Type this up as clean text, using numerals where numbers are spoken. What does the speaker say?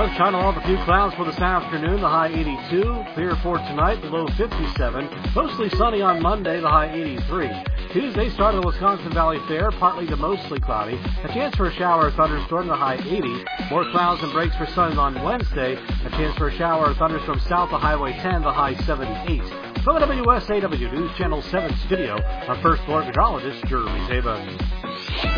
sunshine along with a few clouds for this afternoon, the high 82. Clear for tonight, the low 57. Mostly sunny on Monday, the high 83. Tuesday, start of the Wisconsin Valley Fair, partly to mostly cloudy. A chance for a shower or thunderstorm, the high 80. More clouds and breaks for sun on Wednesday. A chance for a shower or thunderstorm south of Highway 10, the high 78. From the WSAW News Channel 7 studio, our first floor meteorologist, Jeremy Zaba.